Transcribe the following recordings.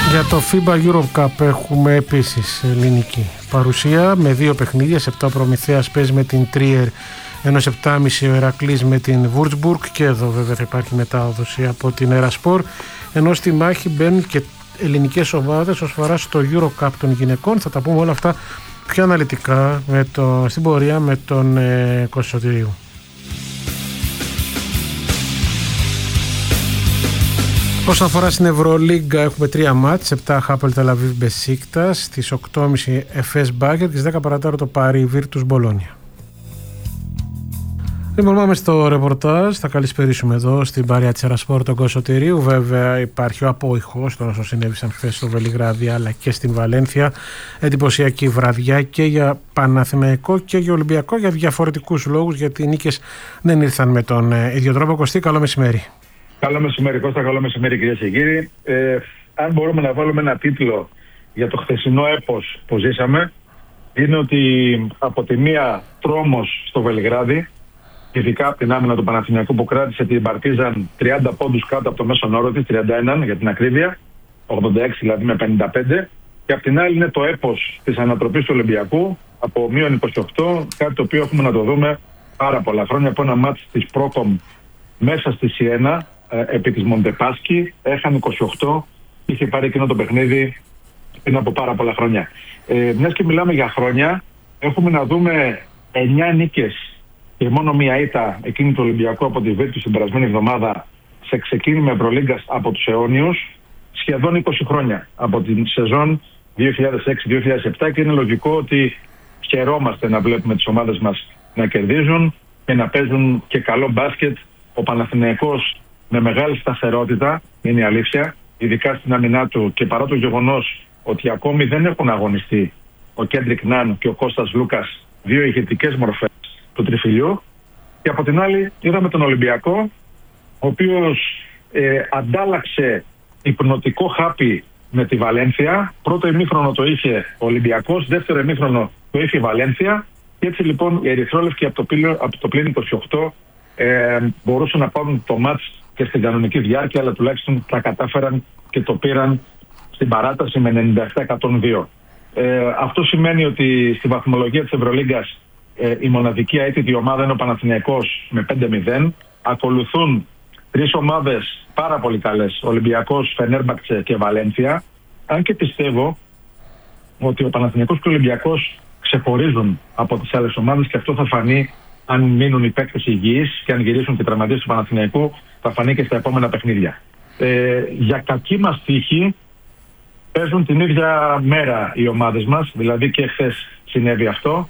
Για το FIBA Europe Cup έχουμε επίσης ελληνική παρουσία με 2 παιχνίδια. Σε 7 ο Προμηθέας παίζει με την Τρίερ, ενώ σε 7.30 ο Ηρακλής με την Βουρτσμπουργκ, και εδώ βέβαια θα υπάρχει μετάδοση από την Ερασπορ, ενώ στη μάχη μπαίνουν και ελληνικές ομάδες ως φορά στο Euro Cup των γυναικών. Θα τα πούμε όλα αυτά πιο αναλυτικά στην πορεία με τον Κώστα Σωτηρίου. Όσον αφορά στην Ευρωλίγκα, έχουμε 3 μάτς, 7 Χάπελ Τελαβίβ Μπεσίκτας, στις 8.30 Εφές Μπάγκερ και στις 10 παρατάρω το Πάρι Βίρτους Μπολόνια. Λοιπόν, πάμε στο ρεπορτάζ. Θα καλησπερίσουμε εδώ στην παρέα της Ερασπόρ τον Κώστα Σωτηρίου. Βέβαια, υπάρχει ο απόϊχος των όσων συνέβησαν χθες στο Βελιγράδι αλλά και στην Βαλένθια. Εντυπωσιακή βραδιά και για Παναθηναϊκό και για Ολυμπιακό, για διαφορετικούς λόγους, γιατί οι νίκες δεν ήρθαν με τον ίδιο τρόπο. Κωστή, καλό μεσημέρι. Καλό μεσημέρι, Κώστα, καλό μεσημέρι, κυρίες και κύριοι. Αν μπορούμε να βάλουμε ένα τίτλο για το χθεσινό έπος που ζήσαμε, είναι ότι από τη μία τρόμος στο Βελιγράδι, ειδικά από την άμυνα του Παναθηναϊκού που κράτησε την Παρτίζαν 30 πόντους κάτω από το μέσον όρο της, 31 για την ακρίβεια, 86 δηλαδή με 55, και από την άλλη είναι το έπος της ανατροπής του Ολυμπιακού από μείον 28, κάτι το οποίο έχουμε να το δούμε πάρα πολλά χρόνια, από ένα μάτς της Πρόκομ μέσα στη Σιένα, επί της Μοντεπάσκι, έχανε 28, είχε πάρει εκείνο το παιχνίδι πριν από πάρα πολλά χρόνια. Μιας και μιλάμε για χρόνια, έχουμε να δούμε 9 νίκες και μόνο μία ήττα εκείνη του Ολυμπιακού από τη Βίρτους την περασμένη εβδομάδα σε ξεκίνημα Ευρωλίγκας από τους αιώνιους, σχεδόν 20 χρόνια από την σεζόν 2006-2007, και είναι λογικό ότι χαιρόμαστε να βλέπουμε τις ομάδες μας να κερδίζουν και να παίζουν και καλό μπάσκετ. Ο Παναθηναϊκός με μεγάλη σταθερότητα, είναι η αλήθεια, ειδικά στην αμυνά του, και παρά το γεγονός ότι ακόμη δεν έχουν αγωνιστεί ο Κέντρικ Ναν και ο Κώστας Λούκας, 2 ηγετικές μορφές του τριφυλιού. Και από την άλλη είδαμε τον Ολυμπιακό, ο οποίος αντάλλαξε υπνοτικό χάπι με τη Βαλένθια. Πρώτο ημίχρονο το είχε ο Ολυμπιακός, δεύτερο ημίχρονο το είχε η Βαλένθια, και έτσι λοιπόν οι ερυθρόλευκοι από το πλήν 28 μπορούσαν να πάρουν το μάτς και στην κανονική διάρκεια, αλλά τουλάχιστον τα κατάφεραν και το πήραν στην παράταση με 97-102. Αυτό σημαίνει ότι στη βαθμολογία της Ευρωλίγκας η μοναδική αίτητη ομάδα είναι ο Παναθηναϊκός με 5-0. Ακολουθούν 3 ομάδες πάρα πολύ καλές, Ολυμπιακός, Φενέρμπαχτσε και Βαλένθια. Αν και πιστεύω ότι ο Παναθηναϊκός και ο Ολυμπιακός ξεχωρίζουν από τις άλλες ομάδες, και αυτό θα φανεί αν μείνουν οι παίκτες υγιείς και αν γυρίσουν και οι τραυματίες του Παναθηναϊκού, θα φανεί και στα επόμενα παιχνίδια. Για κακή μας τύχη παίζουν την ίδια μέρα οι ομάδες μας, δηλαδή και χθες συνέβη αυτό,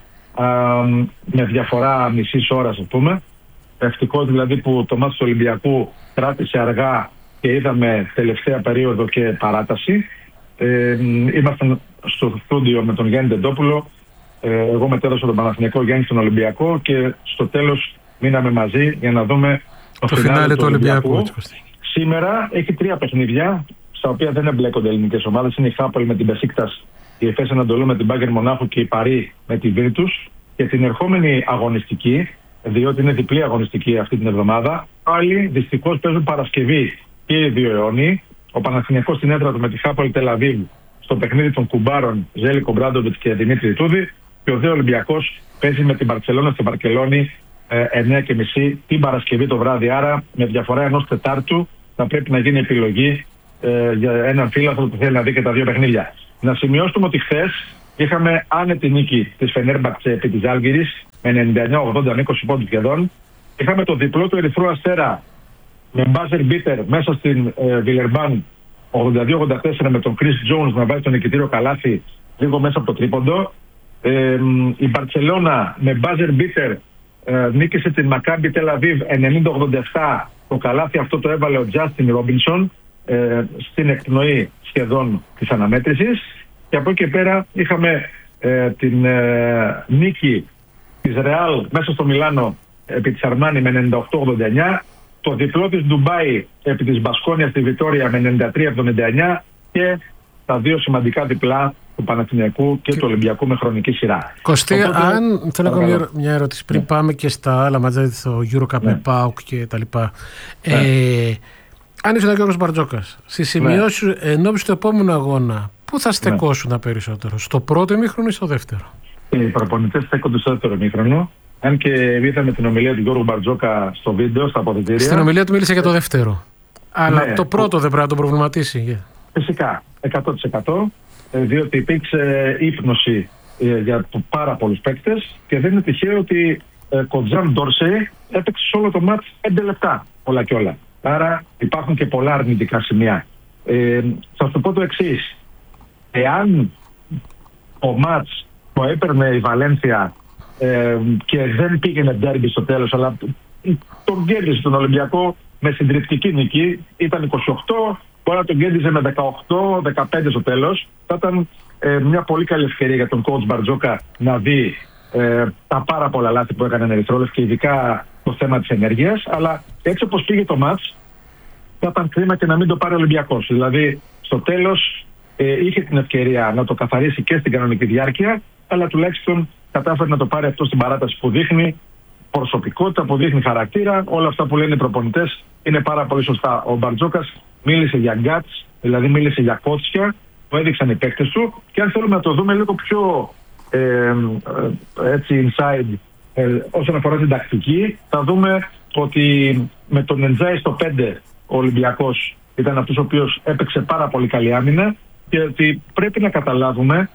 με διαφορά μισής ώρας, ας πούμε. Ευτυχώς δηλαδή που το μάτς του Ολυμπιακού κράτησε αργά και είδαμε τελευταία περίοδο και παράταση. Ήμασταν στο στούντιο με τον Γιάννη Τεντόπουλο. Εγώ μετέδωσα τον Παναθηναϊκό, Γιάννη στον Ολυμπιακό, και στο τέλος μείναμε μαζί για να δούμε το φινάλε του Ολυμπιακού. Σήμερα έχει 3 παιχνίδια στα οποία δεν εμπλέκονται ελληνικές ομάδες. Είναι η Χάπολ με την Μπεσίκτας, η Εφές Ανατολού με την Μπάγκερ Μονάχου και η Παρί με τη Βίρτους. Και την ερχόμενη αγωνιστική, διότι είναι διπλή αγωνιστική αυτή την εβδομάδα, άλλοι δυστυχώς παίζουν Παρασκευή και οι 2 αιώνιοι. Ο Παναθηναϊκός στην έδρα του με τη Χάπολ Τελαβίβ στο παιχνίδι των κουμπάρων Ζέλικο Μπράντοβιτς και Δημήτρη Τούδη, και ο δε Ολυμπιακός παίζει με την Μπαρτσελόνα στη Βαρκελόνη 9.30 την Παρασκευή το βράδυ. Άρα με διαφορά ενός Τετάρτου θα πρέπει να γίνει επιλογή για έναν φίλαθλο που θέλει να δει και τα 2 παιχνίδια. Να σημειώσουμε ότι χθες είχαμε άνετη νίκη της Φενέρμπαχτσε επί της Ζάλγκιρης με 99-80, 20 πόντους σχεδόν. Είχαμε το διπλό του Ερυθρού Αστέρα με μπάζερ μπίτερ μέσα στην Βιλερμπάν 82-84, με τον Chris Jones να βάζει τον νικητήριο καλάθι λίγο μέσα από το τρίποντο. Η Μπαρτσελόνα με μπάζερ μπίτερ νίκησε την Μακάμπι Τελαβίβ 90-87. Το καλάθι αυτό το έβαλε ο Τζάστιν Ρόμπινσον στην εκπνοή σχεδόν της αναμέτρησης. Και από εκεί και πέρα είχαμε την νίκη της Ρεάλ μέσα στο Μιλάνο επί της Αρμάνι με 98-89, το διπλό της Ντουμπάι επί της Μπασκόνια στη Βιτόρια με 93-79 και τα 2 σημαντικά διπλά του Παναθηναϊκού και του Ολυμπιακού με χρονική σειρά. Κωστή, αν θέλω να κάνω μια ερώτηση πριν πάμε και στα άλλα μάτσα, στο Euro Cup με ΠΑΟΚ και τα λοιπά. Αν ήσουν ο Γιώργος Μπαρτζόκας, στη σημειώση σου ενώπιση του επόμενου αγώνα, πού θα στεκόσουν περισσότερο, στο πρώτο ημίχρονο ή στο δεύτερο? Οι προπονητές στέκονται στο δεύτερο ημίχρονο. Αν και είδαμε την ομιλία του Γιώργου Μπαρτζόκα στο βίντεο, στα αποδυτήρια. Στην ομιλία του μίλησε για το δεύτερο. Αλλά το πρώτο δεν πρέπει να τον προβληματίσει. Φυσικά, 100%. Διότι υπήρξε ύπνωση για πάρα πολλούς παίκτες και δεν είναι τυχαίο ότι Κοντζάν Ντόρσεϊ έπαιξε σε όλο το μάτς 5 λεπτά όλα και όλα. Άρα υπάρχουν και πολλά αρνητικά σημεία. Θα σου πω το εξής. Εάν το μάτς το έπαιρνε η Βαλένθια και δεν πήγαινε ντέρμπι στο τέλος, αλλά τον κέρδισε τον Ολυμπιακό με συντριπτική νίκη, ήταν 28, τώρα τον κέρδισε με 18-15 στο τέλος, θα ήταν μια πολύ καλή ευκαιρία για τον coach Μπαρτζόκα να δει τα πάρα πολλά λάθη που έκανε Ερυθρόλευκη και ειδικά το θέμα της ενέργειας, αλλά έτσι όπως πήγε το μάτς θα ήταν κρίμα και να μην το πάρει ο Ολυμπιακός. Δηλαδή στο τέλος είχε την ευκαιρία να το καθαρίσει και στην κανονική διάρκεια, αλλά τουλάχιστον κατάφερε να το πάρει αυτό στην παράταση που δείχνει προσωπικότητα, που δείχνει χαρακτήρα. Όλα αυτά που λένε οι προπονητές είναι πάρα πολύ σωστά. Ο Μπαρτζόκας μίλησε για γκάτς, δηλαδή μίλησε για κότσια που έδειξαν οι παίκτες του, και αν θέλουμε να το δούμε λίγο πιο έτσι inside όσον αφορά την τακτική, θα δούμε ότι με τον Εντζάι στο 5 ο Ολυμπιακός ήταν αυτός ο οποίος έπαιξε πάρα πολύ καλή άμυνα, και ότι πρέπει να καταλάβουμε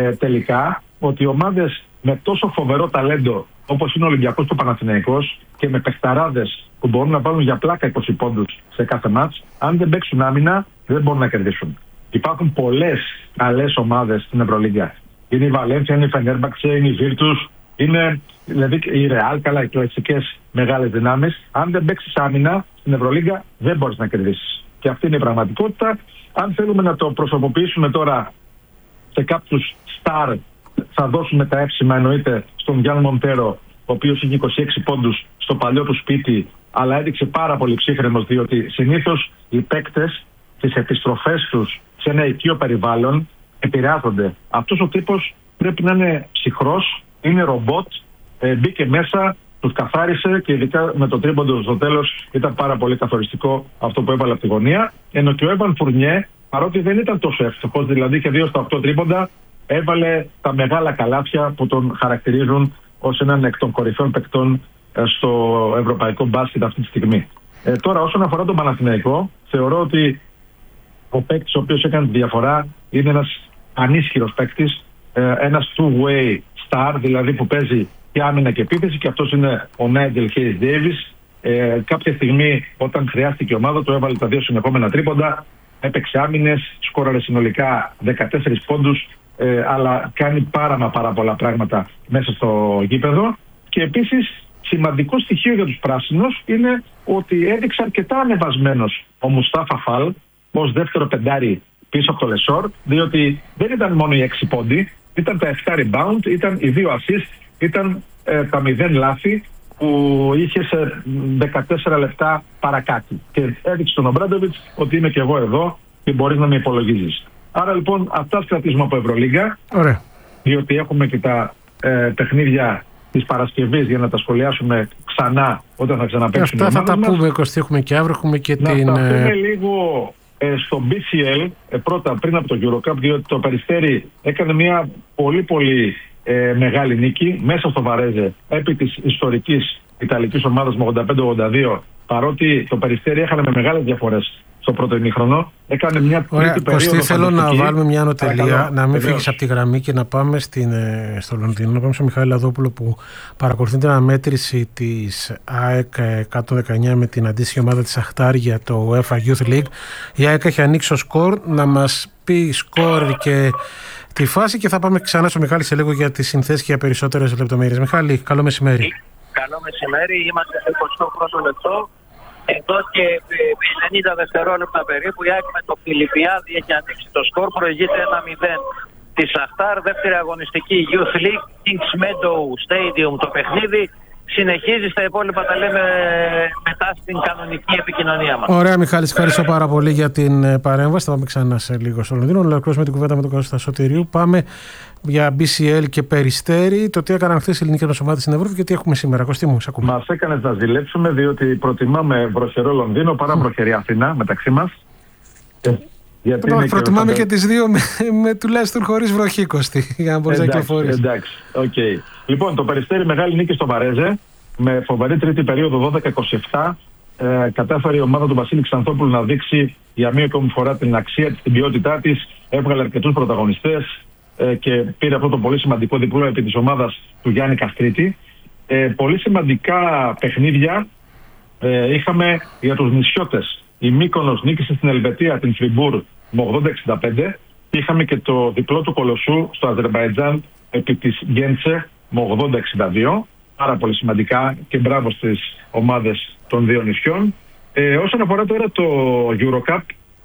τελικά ότι οι ομάδες με τόσο φοβερό ταλέντο όπως είναι ο Ολυμπιακός και ο Παναθηναϊκός και με παιχταράδες που μπορούν να βάλουν για πλάκα 20 πόντους σε κάθε μάτς, αν δεν παίξουν άμυνα δεν μπορούν να κερδίσουν. Υπάρχουν πολλές καλές ομάδες στην Ευρωλίγκα. Είναι η Βαλένθια, είναι η Φενέρμπαξε, είναι η Βίρτους, είναι δηλαδή η Ρεάλ, καλά, οι κλασικές μεγάλες δυνάμεις. Αν δεν παίξεις άμυνα στην Ευρωλίγκα δεν μπορείς να κερδίσεις. Και αυτή είναι η πραγματικότητα. Αν θέλουμε να το προσωποποιήσουμε τώρα σε κάποιους στάρ, θα δώσουμε τα εύσημα εννοείται στον Γιάννη Μοντέρο, ο οποίος είχε 26 πόντους στο παλιό του σπίτι, αλλά έδειξε πάρα πολύ ψύχρεμος, διότι συνήθως οι παίκτες τις επιστροφές τους σε ένα οικείο περιβάλλον επηρεάζονται. Αυτός ο τύπος πρέπει να είναι ψυχρός, είναι ρομπότ, μπήκε μέσα, τους καθάρισε και ειδικά με το τρίποντο στο τέλος ήταν πάρα πολύ καθοριστικό αυτό που έβαλε από τη γωνία. Ενώ και ο Έβαν Φουρνιέ, παρότι δεν ήταν τόσο εύστοχος, δηλαδή και 2 στα 8 τρίποντα, έβαλε τα μεγάλα καλάθια που τον χαρακτηρίζουν ως έναν εκ των κορυφαίων παικτών στο ευρωπαϊκό μπάσκετ αυτή τη στιγμή. Τώρα όσον αφορά τον Παναθηναϊκό, θεωρώ ότι ο παίκτης ο οποίος έκανε τη διαφορά είναι ένας ανίσχυρος παίκτης, ένας two-way star, δηλαδή που παίζει και άμυνα και επίθεση, και αυτός είναι ο Νάιτζελ Χέις Ντέιβις. Κάποια στιγμή όταν χρειάστηκε η ομάδα του έβαλε τα 2 συνεχόμενα τρίποντα, έπαιξε άμυνες, σκόραρε συνολικά 14 πόντους, αλλά κάνει πάρα πολλά πράγματα μέσα στο γήπεδο. Και επίσης σημαντικό στοιχείο για τους πράσινους είναι ότι έδειξε αρκετά ανεβασμένος ο Μουστάφα Φαλ ως δεύτερο πεντάρι πίσω από το Λεσόρ, διότι δεν ήταν μόνο οι 6 πόντοι, ήταν τα 7 rebound, ήταν οι 2 assist, ήταν τα 0 λάθη που είχε σε 14 λεπτά παρακάτω. Και έδειξε τον Ομπράντοβιτς ότι είμαι και εγώ εδώ και μπορείς να με υπολογίζεις. Άρα λοιπόν αυτά κρατήσουμε από Ευρωλίγκα. Ωραία. Διότι έχουμε και τα παιχνίδια της Παρασκευής για να τα σχολιάσουμε ξανά όταν θα ξαναπαίξουμε. Αυτά θα τα πούμε, Κωστή, έχουμε και αύριο, έχουμε και να την... Να τα πούμε λίγο στο BCL πρώτα πριν από το EuroCup, διότι το Περιστέρι έκανε μια πολύ μεγάλη νίκη μέσα στο Βαρέζε επί της ιστορικής Ιταλικής ομάδας με 85-82, παρότι το Περιστέρι έχανε με μεγάλες διαφορές στο πρώτο ημίχρονο. Έκανε μια τρίτη περίοδο. Κωστή, θέλω να βάλουμε μια ανωτελεία, να μην φύγεις από τη γραμμή και να πάμε στο Λονδίνο, να πάμε στο Μιχάλη Λαδόπουλο που παρακολουθεί την αναμέτρηση της ΑΕΚ 119 με την αντίστοιχη ομάδα της Αχτάρ για το UEFA Youth League. Η ΑΕΚ έχει ανοίξει το σκορ, να μας πει σκορ και τη φάση, και θα πάμε ξανά στο Μιχάλη σε λίγο για τις συνθέσεις και για περισσότερες λεπτομέρειες. Μιχάλη, καλό μεσημέρι. Καλό μεσημέρι, είμαστε στο 21ο λεπτό. Εδώ και 90 δευτερόλεπτα περίπου η ΑΕΚ με το Φιλιππιάδη έχει ανοίξει το σκορ, προηγείται 1-0 τη Αχτάρ, δεύτερη αγωνιστική Youth League, Kings Meadow Stadium το παιχνίδι. συνεχίζει, στα υπόλοιπα τα λέμε μετά στην κανονική επικοινωνία μας. Ωραία, Μιχάλη, ευχαριστώ πάρα πολύ για την παρέμβαση. Θα πάμε ξανά σε λίγο στο Λονδίνο. Ολοκληρώσουμε την κουβέντα με τον Κώστα Σωτηρίου. Πάμε για BCL και Περιστέρι. Το τι έκαναν χθες οι ελληνικές μας ομάδες στην Ευρώπη και τι έχουμε σήμερα. Κωστή μου, σε ακούμε. Μας έκανε να ζηλέψουμε, διότι προτιμάμε βροχερό Λονδίνο παρά βροχερή Αθήνα μεταξύ μας. Προτιμάμε και τις δύο με τουλάχιστον χωρίς βροχή, Κωστή, για να μπορείς να κυκλοφορείς. Εντάξει, οκ. Λοιπόν, το Περιστέρι μεγάλη νίκη στο Βαρέζε με φοβερή τρίτη περίοδο 12-27. Κατάφερε η ομάδα του Βασίλη Ξανθόπουλου να δείξει για μία ακόμη φορά την αξία της, την ποιότητά της. Έβγαλε αρκετούς πρωταγωνιστές και πήρε αυτό το πολύ σημαντικό διπλό επί της ομάδας του Γιάννη Καστρίτη. Πολύ σημαντικά παιχνίδια είχαμε για τους νησιώτες. Η Μύκονος νίκησε στην Ελβετία την Φριμπούρ με 80-65. Είχαμε και το διπλό του Κολοσσού στο Αζερμπαϊτζάν επί της Γκέντσε με 80-62. Πάρα πολύ σημαντικά και μπράβο στις ομάδες των δύο νησιών. Όσον αφορά τώρα το Eurocup,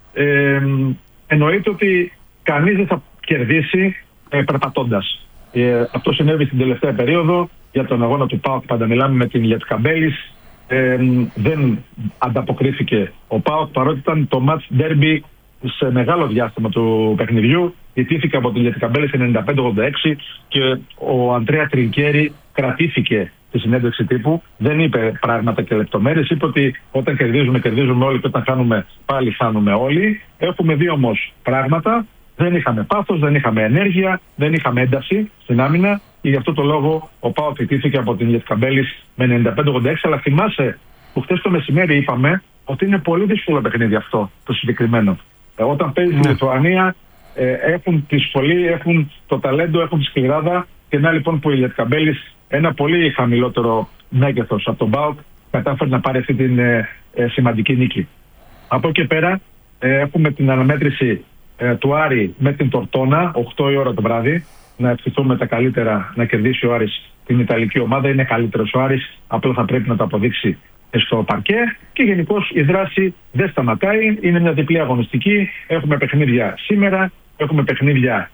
εννοείται ότι κανείς δεν θα κερδίσει περπατώντας. Αυτό συνέβη στην τελευταία περίοδο για τον αγώνα του ΠΑΟΚ. Πάντα μιλάμε με την Λιετκαμπέλης. Δεν ανταποκρίθηκε ο ΠΑΟΚ, παρότι ήταν το match derby σε μεγάλο διάστημα του παιχνιδιού. Ιτήθηκε από την Λιετκαμπέλη σε 95-86 και ο Αντρέα Τρινκέρι κρατήθηκε στη συνέντευξη τύπου. Δεν είπε πράγματα και λεπτομέρειες. Είπε ότι όταν κερδίζουμε, κερδίζουμε όλοι και όταν χάνουμε, πάλι χάνουμε όλοι. Έχουμε δει όμως πράγματα. Δεν είχαμε πάθος, δεν είχαμε ενέργεια, δεν είχαμε ένταση στην άμυνα και γι' αυτό το λόγο ο ΠΑΟΚ ιτήθηκε από την Λιετκαμπέλης με 95-86. Αλλά θυμάσαι που χτες το μεσημέρι είπαμε ότι είναι πολύ δύσκολο παιχνίδι αυτό το συγκεκριμένο. Όταν παίζει στη Λιθουανία έχουν τη σχολή, έχουν το ταλέντο, έχουν τη σκληράδα και να λοιπόν που η Λιετκαμπέλης, ένα πολύ χαμηλότερο μέγεθος από τον ΠΑΟΚ, κατάφερε να πάρει αυτή την σημαντική νίκη. Από εκεί πέρα έχουμε την αναμέτρηση του Άρη με την Τορτόνα, 8 η ώρα το βράδυ. Να ευχηθούμε τα καλύτερα να κερδίσει ο Άρης την Ιταλική ομάδα. Είναι καλύτερος ο Άρης, απλά θα πρέπει να το αποδείξει στο παρκέ. Και γενικώς η δράση δεν σταματάει. Είναι μια διπλή αγωνιστική. Έχουμε παιχνίδια σήμερα, έχουμε παιχνίδια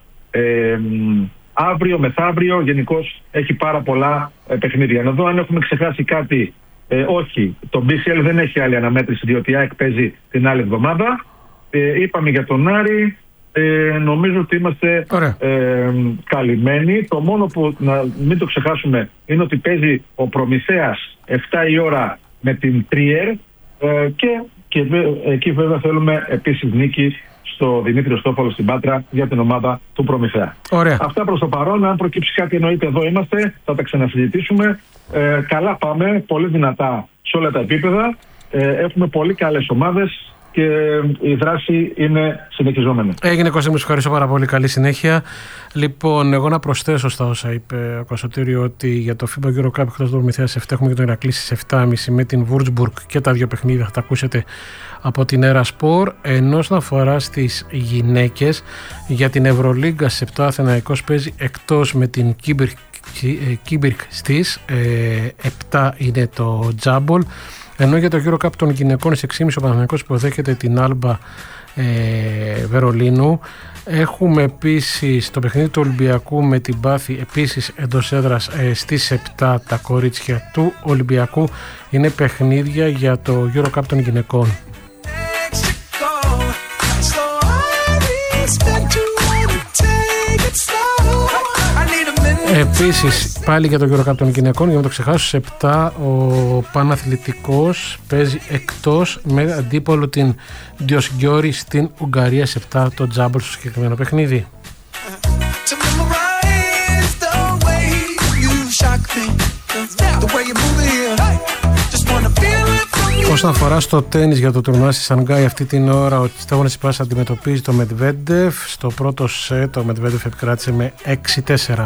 αύριο, μεθαύριο. Γενικώς έχει πάρα πολλά παιχνίδια. Εδώ αν έχουμε ξεχάσει κάτι, όχι. Το BCL δεν έχει άλλη αναμέτρηση, διότι η ΑΕΚ παίζει την άλλη εβδομάδα. Είπαμε για τον Άρη, νομίζω ότι είμαστε καλυμμένοι. Το μόνο που να μην το ξεχάσουμε είναι ότι παίζει ο Προμηθέας 7 η ώρα με την Τριέρ και εκεί βέβαια θέλουμε επίσης νίκη στο Δημήτριο Στόφαλο στην Πάτρα για την ομάδα του Προμηθέα. Ωραία. Αυτά προς το παρόν. Αν προκύψει κάτι, εννοείται εδώ είμαστε, θα τα ξανασυζητήσουμε. Καλά πάμε, πολύ δυνατά σε όλα τα επίπεδα. Έχουμε πολύ καλές ομάδες και η δράση είναι συνεχιζόμενη. Έγινε, Κώστα μου, ευχαριστώ πάρα πολύ. Καλή συνέχεια. Λοιπόν, εγώ να προσθέσω στα όσα είπε ο Κωνσταντίνο ότι για το FIBA Eurocup εκτός του Προμηθέας 7 έχουμε και τον Ηρακλή στις 7.30 με την Würzburg και τα δύο παιχνίδια θα τα ακούσετε από την Eraspor. Ενώ όσον αφορά στις γυναίκες, για την Ευρωλίγκα στις 7 Αθηναϊκός παίζει εκτός με την Κίμπιρκ στις 7 είναι το Τζάμπολ. Ενώ για το Eurocup των γυναικών στις 6.30 ο Παναθηναϊκός υποδέχεται την Άλμπα Βερολίνου. Έχουμε επίσης το παιχνίδι του Ολυμπιακού με την Πάθη επίσης εντός έδρας στις 7 τα κορίτσια του Ολυμπιακού. Είναι παιχνίδια για το Eurocup των γυναικών. Επίσης πάλι για το Eurocup των γυναικών, για να το ξεχάσω, σε 7 ο Παναθλητικός παίζει εκτός με αντίπολο την Διοσγκιόρη στην Ουγγαρία, σε 7 το Τζάμπολ στο συγκεκριμένο παιχνίδι. Όσον αφορά στο τένις για το τουρνουά στη Σανγκάη, αυτή την ώρα ο Στέφανος Τσιπράς αντιμετωπίζει το Μετβέντεφ. Στο πρώτο σετ ο Μετβέντεφ επικράτησε με 6-4.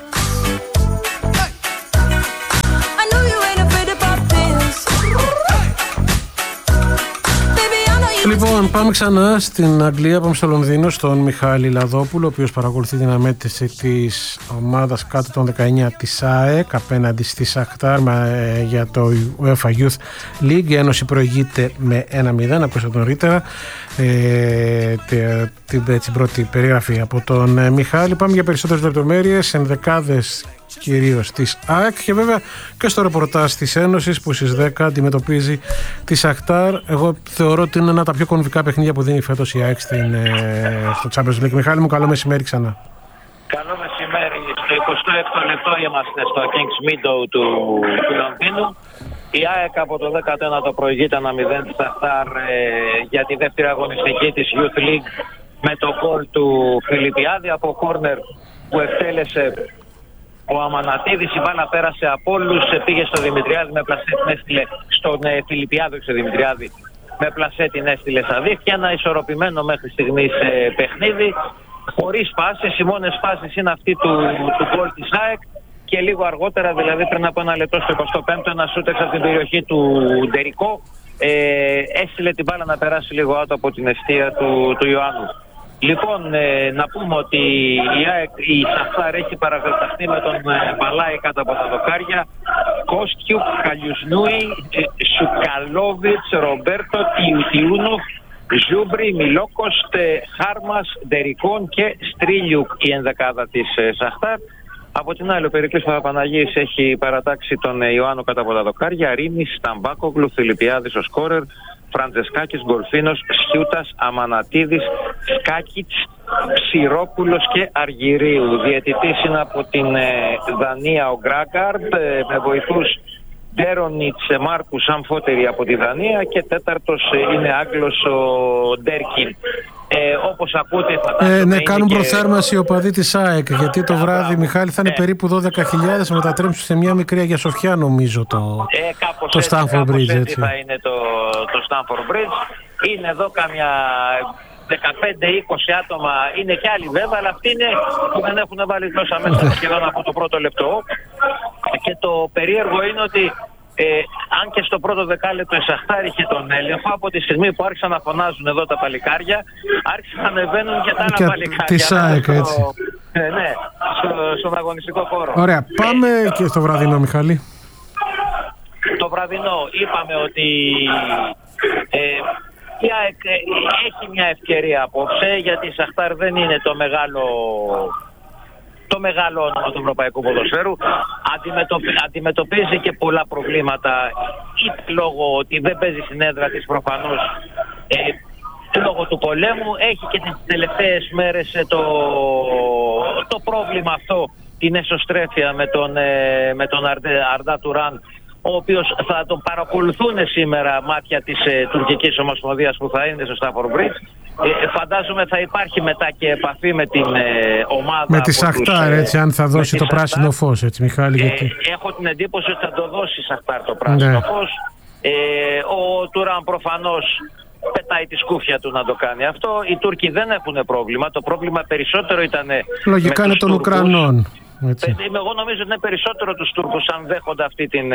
Λοιπόν, πάμε ξανά στην Αγγλία, πάμε στο Λονδίνο, στον Μιχάλη Λαδόπουλο, ο οποίος παρακολουθεί την αναμέτρηση της ομάδας κάτω των 19 της ΑΕΚ απέναντι στη Σαχτάρ για το UEFA Youth League. Η Ένωση προηγείται με 1-0, ακούσατε νωρίτερα την πρώτη περιγραφή από τον Μιχάλη. Πάμε για περισσότερες λεπτομέρειες, ενδεκάδες κυρίως της ΑΕΚ και βέβαια και στο ρεπορτάζ της Ένωσης που στις 10 αντιμετωπίζει τη Σαχτάρ. Εγώ θεωρώ ότι είναι ένα από τα πιο κομβικά παιχνίδια που δίνει φέτος η ΑΕΚ στο Champions League. Μιχάλη μου, καλό μεσημέρι ξανά. Καλό μεσημέρι. Στο 26ο λεπτό είμαστε στο Kings Meadow του Λονδίνου. Η ΑΕΚ από το 19ο προηγείται 1-0 τη Σαχτάρ για τη δεύτερη αγωνιστική της Youth League με το γκολ του Φιλιππιάδη από κόρνερ που εκτέλεσε ο Αμανατίδης. Η μπάλα πέρασε από όλους, πήγε στο Δημητριάδη με πλασέ, την έστειλε στον Φιλιππιάδη, στο Δημητριάδη με πλασέ, την έστειλε στα δίχτυα. Ένα ισορροπημένο μέχρι στιγμής παιχνίδι, χωρίς φάσεις. Οι μόνες φάσεις είναι αυτή του γκολ της ΑΕΚ και λίγο αργότερα, δηλαδή πριν από ένα λεπτό στο 25ο, ένα σούτεξ από την περιοχή του Ντερικό έστειλε την μπάλα να περάσει λίγο άτω από την ευθεία του Ιωάννου. Λοιπόν, να πούμε ότι η Σαχτάρ έχει παρακολουθεί με τον Μπαλάη κάτω από τα δοκάρια. Κόστιουκ, Καλιουσνούι, Σουκαλόβιτς, Ρομπέρτο, Τιουτιούνοφ, Ζούμπρι, Μιλόκοστ, Χάρμας, Ντερικόν και Στρίλιουκ η ενδεκάδα της Σαχτάρ. Από την άλλη, ο Περικλής Παπαπαναγής έχει παρατάξει τον Ιωάννου κάτω από τα δοκάρια. Ρήμις, Σταμπάκογλου, Φιλιππιάδης ο σκόρερ, Φραντζεσκάκης, Γκολφίνος, Σιούτας, Αμανατίδης, Σκάκιτς, Ψηρόπουλος και Αργυρίου. Διαιτητής είναι από την Δανία ο Γκράγκαρντ, με βοηθούς Ντέρονιτς, Μάρκους, Αμφότερη από τη Δανία και τέταρτος είναι Άγγλος ο Ντέρκιν. Όπως ακούτε, ναι, κάνουν προθέρμανση οι οπαδοί της ΑΕΚ, γιατί το βράδυ, Μιχάλη, θα είναι περίπου 12.000, μετατρέψουν σε μια μικρή Αγία Σοφιά, νομίζω, το Στάνφορντ Μπριτζ. Έτσι θα είναι το Στάνφορντ Μπριτζ. Είναι εδώ κάμια 15-20 άτομα, είναι και άλλοι βέβαια, αλλά αυτοί είναι που δεν έχουν βάλει γλώσσα μέσα σχεδόν από το πρώτο λεπτό. Και το περίεργο είναι ότι αν και στο πρώτο δεκάλεπτο η Σαχτάρ είχε τον έλεγχο, από τη στιγμή που άρχισαν να φωνάζουν εδώ τα παλικάρια, άρχισαν να ανεβαίνουν και τα άλλα παλικάρια. Τη ΣΑΕΚ, έτσι. Ναι, στον αγωνιστικό χώρο. Ωραία, πάμε και στο βραδινό, Μιχάλη. Το βραδινό είπαμε ότι η ΑΕΚ έχει μια ευκαιρία απόψε, γιατί η Σαχτάρ δεν είναι το μεγάλο όνομα του ευρωπαϊκού ποδοσφαίρου. Αντιμετωπίζει και πολλά προβλήματα, είτε λόγω ότι δεν παίζει στην έδρα της προφανώς, λόγω του πολέμου. Έχει και τις τελευταίες μέρες το πρόβλημα αυτό, την εσωστρέφεια με τον Αρντά Τουράν, ο οποίος θα τον παρακολουθούν σήμερα μάτια της τουρκικής ομοσπονδίας που θα είναι στο Στάνφορντ Μπριτζ. Φαντάζομαι θα υπάρχει μετά και επαφή με την ομάδα. Με τη Σαχτάρ, έτσι, αν θα δώσει το πράσινο φως, έτσι, Μιχάλη. Γιατί... Έχω την εντύπωση ότι θα το δώσει η Σαχτάρ το πράσινο φως. Ο Τουράν προφανώς πετάει τη σκούφια του να το κάνει αυτό. Οι Τούρκοι δεν έχουν πρόβλημα. Το πρόβλημα περισσότερο ήταν. Λογικά είναι των Ουκρανών. Εγώ νομίζω ότι είναι περισσότερο τους Τούρκους, αν δέχονται αυτή την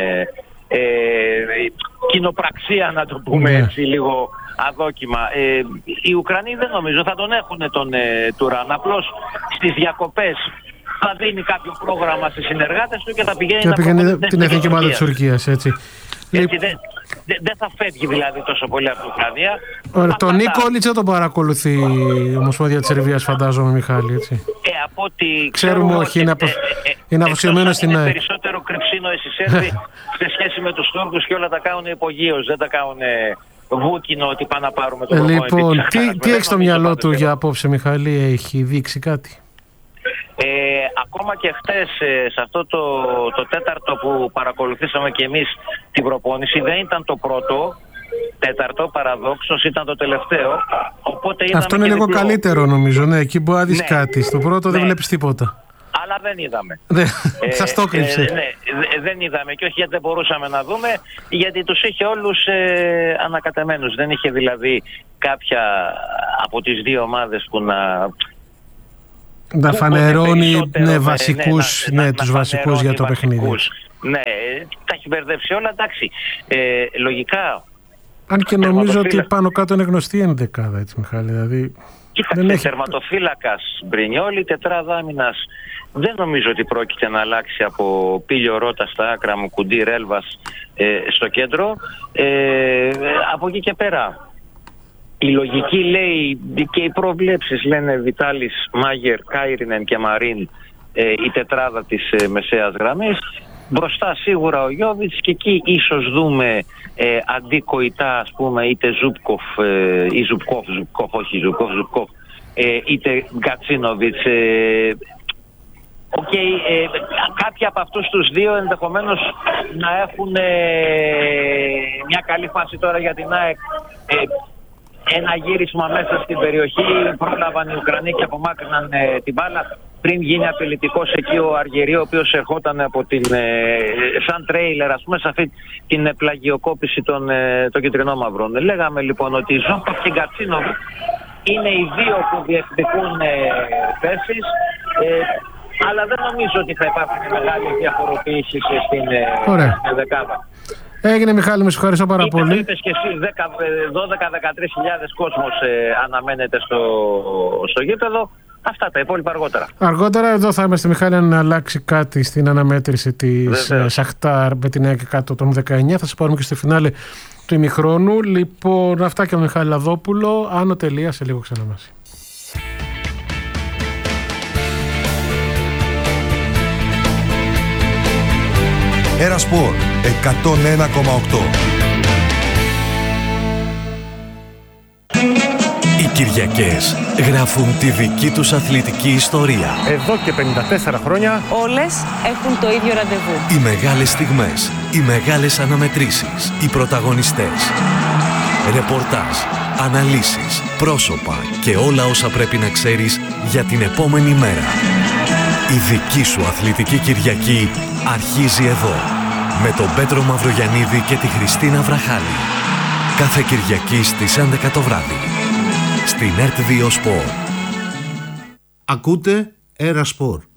κοινοπραξία, να το πούμε έτσι λίγο αδόκιμα. Οι Ουκρανοί δεν νομίζω θα τον έχουν τον Τουράν. Απλώς στις διακοπές θα δίνει κάποιο πρόγραμμα στις συνεργάτες του και θα πηγαίνει να προπονηθεί την εθνική ομάδα της Τουρκίας, έτσι. Δεν θα φεύγει δηλαδή τόσο πολύ από την Ουκρανία. Τον Νίκολιτς δεν τον παρακολουθεί η Ομοσπονδία της Σερβίας, φαντάζομαι, Μιχάλη, έτσι. Από ό,τι ξέρουμε, όχι, είναι αφοσιωμένο στην ΑΕΚ. Είναι περισσότερο κρυψίνο οι Σέρβοι σε σχέση με τους Τούρκους και όλα τα κάνουν υπογείως, δεν τα κάνουν βούκινο ότι πάνε να πάρουμε το προπονητή. Λοιπόν, τι έχει στο μυαλό του για απόψε, Μιχάλη, έχει δείξει κάτι? Ακόμα και χτες σε αυτό το τέταρτο που παρακολουθήσαμε και εμείς την προπόνηση, δεν ήταν το πρώτο τέταρτο, παραδόξως ήταν το τελευταίο. Οπότε αυτό είναι λίγο καλύτερο, νομίζω. Ναι, εκεί μπορεί να δεις κάτι. Στο πρώτο δεν βλέπεις τίποτα. Αλλά δεν είδαμε. Σας το κρύψε. Δεν είδαμε, και όχι γιατί δεν μπορούσαμε να δούμε, γιατί τους είχε όλους ανακατεμένους. Δεν είχε δηλαδή κάποια από τις δύο ομάδες που να φανερώνει τους βασικούς για το παιχνίδι. Ναι, τα έχει μπερδεύσει όλα, εντάξει. Λογικά. Αν και νομίζω ότι πάνω κάτω είναι γνωστή η ενδεκάδα, έτσι, Μιχάλη. Δηλαδή, κοίταξε, τερματοφύλακας Μπρινιόλι, τετράδα άμυνας. Δεν νομίζω ότι πρόκειται να αλλάξει από Πίλιο Ρώτα στα άκρα μου, Κουντί Ρέλβας στο κέντρο. Από εκεί και πέρα, η λογική λέει και οι προβλέψεις λένε Βιτάλης, Μάγερ, Κάιρινεν και Μαρίν η τετράδα της μεσαίας γραμμής. Μπροστά σίγουρα ο Γιόβιτς και εκεί ίσως δούμε αντί Κοϊτά, ας πούμε, είτε Ζουπκοφ ή Ζουπκοφ, είτε Γκατσίνοβιτς. Κάποιοι από αυτούς τους δύο ενδεχομένως να έχουν μια καλή φάση τώρα για την ΑΕΚ. Ένα γύρισμα μέσα στην περιοχή, πρόλαβαν οι Ουκρανοί και απομάκρυναν την μπάλα πριν γίνει απειλητικός εκεί ο Αργυρί, ο οποίος ερχόταν από σαν τρέιλερ, ας πούμε, σε αυτή την πλαγιοκόπηση των κυτρινόμαυρων. Λέγαμε λοιπόν ότι η Ζούπκοφ και η Γκατσίνοβιτς είναι οι δύο που διεκδικούν θέσεις, αλλά δεν νομίζω ότι θα υπάρχουν μεγάλη διαφοροποίηση στην δεκάδα. Έγινε, Μιχάλη, με ευχαριστώ πάρα πολύ. Είπες και εσύ, 12-13 κόσμος αναμένεται στο γήπεδο. Αυτά τα υπόλοιπα αργότερα. Αργότερα εδώ θα είμαστε, Μιχάλη, αν αλλάξει κάτι στην αναμέτρηση της Σαχτάρ με την ΑΕΚ κάτω των 19. Θα σας πάρουμε και στο φινάλε του ημιχρόνου. Λοιπόν, αυτά και ο Μιχάλη Λαδόπουλο. Άνω τελεία, σε λίγο ξανά μαζί. Ένα Σπορ 101,8. Οι Κυριακές γράφουν τη δική τους αθλητική ιστορία. Εδώ και 54 χρόνια όλες έχουν το ίδιο ραντεβού. Οι μεγάλες στιγμές, οι μεγάλες αναμετρήσεις, οι πρωταγωνιστές. Ρεπορτάζ, αναλύσεις, πρόσωπα και όλα όσα πρέπει να ξέρεις για την επόμενη μέρα. Η δική σου αθλητική Κυριακή αρχίζει εδώ. Με τον Πέτρο Μαυρογιαννίδη και τη Χριστίνα Βραχάλη. Κάθε Κυριακή στις 11 το βράδυ. Στην ΕΡΤ 2 Σπορ. Ακούτε Ένα Σπορ.